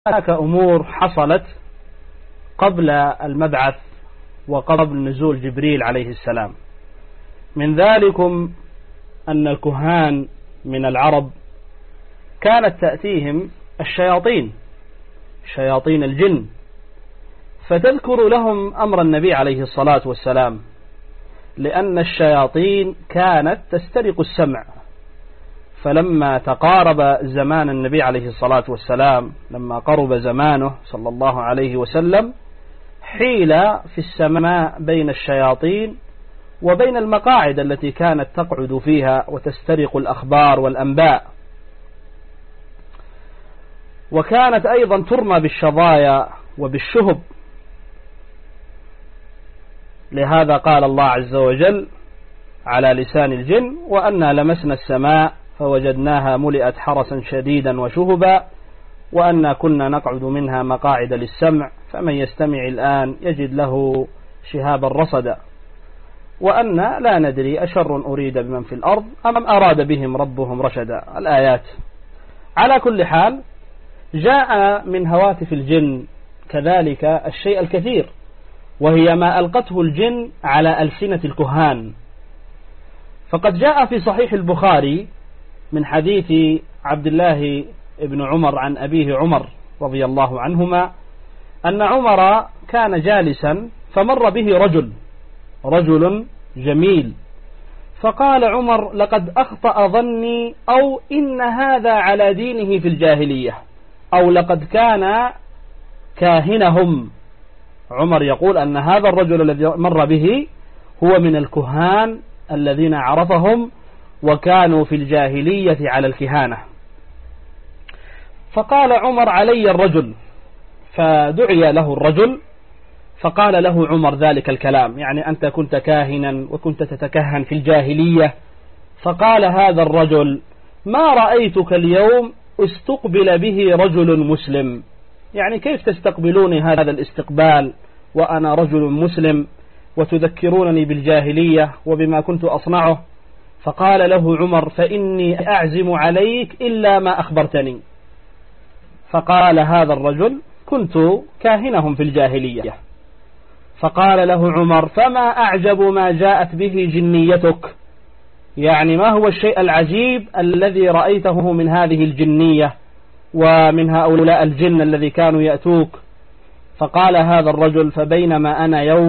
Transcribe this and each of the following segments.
هناك أمور حصلت قبل المبعث وقبل نزول جبريل عليه السلام. من ذلكم أن الكهان من العرب كانت تأتيهم الشياطين، شياطين الجن، فتذكر لهم أمر النبي عليه الصلاة والسلام، لأن الشياطين كانت تسترق السمع. فلما تقارب زمان النبي عليه الصلاة والسلام، لما قرب زمانه صلى الله عليه وسلم، حيل في السماء بين الشياطين وبين المقاعد التي كانت تقعد فيها وتسترق الأخبار والأنباء، وكانت أيضا ترمى بالشظايا وبالشهب. لهذا قال الله عز وجل على لسان الجن: وأنا لمسنا السماء فوجدناها ملئت حرسا شديدا وشهبا وأنا كنا نقعد منها مقاعد للسمع فمن يستمع الآن يجد له شهابا رصدا وأنا لا ندري أشر أريد بمن في الأرض أم أراد بهم ربهم رشدا. الآيات. على كل حال، جاء من هواتف الجن كذلك الشيء الكثير، وهي ما ألقته الجن على ألسنة الكهان. فقد جاء في صحيح البخاري من حديث عبد الله بن عمر عن أبيه عمر رضي الله عنهما أن عمر كان جالسا فمر به رجل جميل، فقال عمر: لقد أخطأ ظني، أو إن هذا على دينه في الجاهلية، أو لقد كان كاهنهم. عمر يقول أن هذا الرجل الذي مر به هو من الكهان الذين عرفهم وكانوا في الجاهلية على الكهانة. فقال عمر: علي الرجل. فدعي له الرجل فقال له عمر ذلك الكلام، يعني أنت كنت كاهنا وكنت تتكهن في الجاهلية. فقال هذا الرجل: ما رأيتك اليوم استقبل به رجل مسلم، يعني كيف تستقبلوني هذا الاستقبال وأنا رجل مسلم وتذكرونني بالجاهلية وبما كنت أصنعه؟ فقال له عمر: فإني أعزم عليك إلا ما أخبرتني. فقال هذا الرجل: كنت كاهنهم في الجاهلية. فقال له عمر: فما أعجب ما جاءت به جنيتك، يعني ما هو الشيء العجيب الذي رأيته من هذه الجنية ومن هؤلاء الجن الذي كانوا يأتوك؟ فقال هذا الرجل: فبينما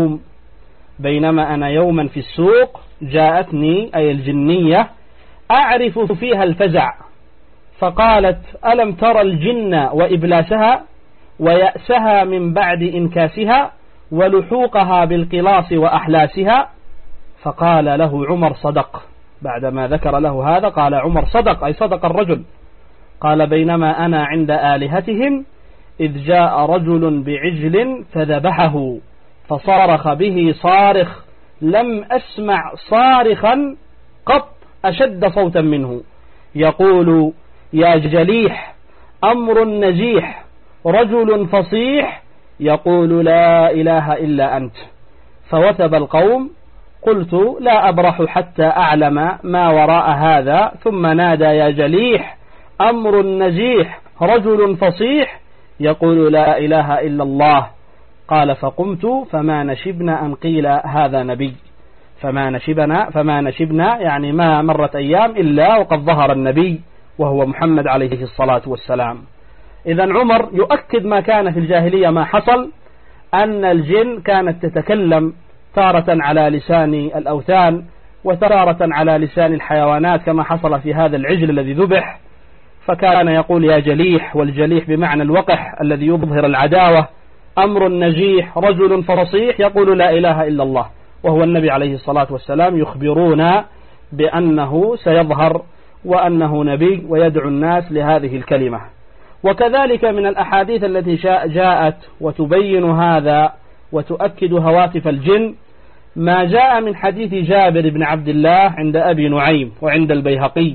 أنا يوما في السوق جاءتني أي الجنية أعرف فيها الفزع، فقالت: ألم ترى الجن وإبلاسها ويأسها من بعد إنكاسها ولحوقها بالقلاص وأحلاسها؟ فقال له عمر: صدق. بعدما ذكر له هذا قال عمر: صدق، أي صدق الرجل. قال: بينما أنا عند آلهتهم إذ جاء رجل بعجل فذبحه فصارخ به صارخ لم أسمع صارخا قط أشد صوتا منه، يقول: يا جليح، أمر نجيح، رجل فصيح، يقول: لا إله إلا أنت. فوثب القوم. قلت: لا أبرح حتى أعلم ما وراء هذا. ثم نادى: يا جليح، أمر نجيح، رجل فصيح، يقول: لا إله إلا الله. قال: فقمت فما نشبنا أن قيل هذا نبي. فما نشبنا يعني ما مرت أيام إلا وقد ظهر النبي وهو محمد عليه الصلاة والسلام. إذن عمر يؤكد ما كان في الجاهلية ما حصل، أن الجن كانت تتكلم تارة على لسان الأوثان وتارة على لسان الحيوانات كما حصل في هذا العجل الذي ذبح، فكان يقول: يا جليح، والجليح بمعنى الوقح الذي يظهر العداوة، أمر نجيح، رجل فصيح، يقول: لا إله إلا الله، وهو النبي عليه الصلاة والسلام يخبرون بأنه سيظهر وأنه نبي ويدعو الناس لهذه الكلمة. وكذلك من الأحاديث التي جاءت وتبين هذا وتؤكد هواتف الجن ما جاء من حديث جابر بن عبد الله عند أبي نعيم وعند البيهقي،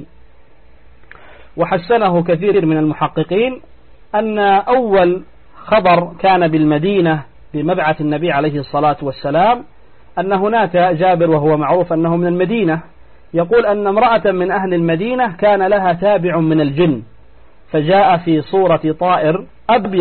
وحسنه كثير من المحققين، أن أول خبر كان بالمدينة بمبعث النبي عليه الصلاة والسلام أن هناك جابر وهو معروف أنه من المدينة، يقول أن امرأة من أهل المدينة كان لها تابع من الجن، فجاء في صورة طائر أبيض